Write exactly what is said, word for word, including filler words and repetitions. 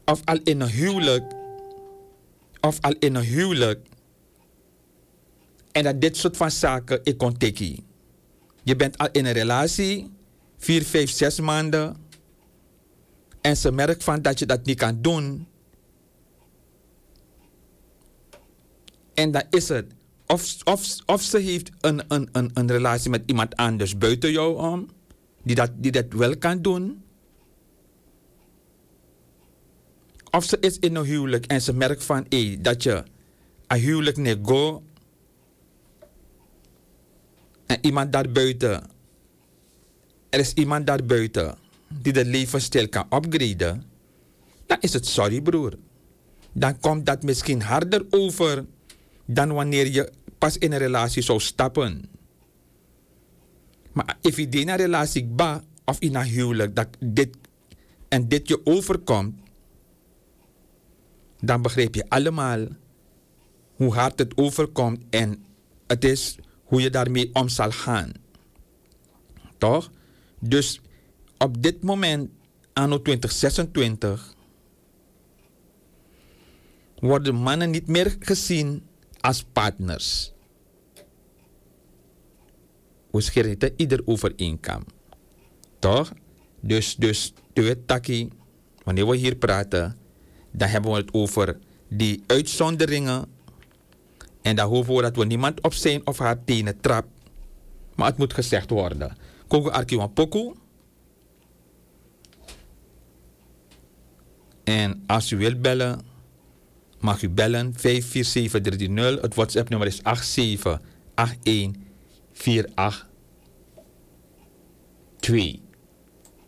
of al in een huwelijk, of al in een huwelijk, en dat dit soort van zaken ik kon tekenen. Je bent al in een relatie, vier, vijf, zes maanden, en ze merkt van dat je dat niet kan doen. En dan is het, of, of, of ze heeft een, een, een, een relatie met iemand anders buiten jou om, die dat, die dat wel kan doen. Of ze is in een huwelijk en ze merkt van hey, dat je een huwelijk niet go. En iemand daarbuiten, er is iemand daarbuiten die de levensstijl kan upgraden. Dan is het sorry broer. Dan komt dat misschien harder over dan wanneer je pas in een relatie zou stappen. Maar als je in een relatie ba of in een huwelijk dat dit en dit je overkomt, dan begrijp je allemaal hoe hard het overkomt en het is hoe je daarmee om zal gaan. Toch? Dus op dit moment, anno twintig zesentwintig, worden mannen niet meer gezien als partners. We scheren het ieder over één kam. Toch? Dus, dus, de taki, wanneer we hier praten, dan hebben we het over die uitzonderingen. En dan hopen we dat we niemand op zijn of haar tenen trapt. Maar het moet gezegd worden. Kogo Arkiwan Poku. En als u wilt bellen, mag u bellen vijf vier zeven drie drie nul. Het WhatsApp nummer is acht zeven acht een vier acht twee.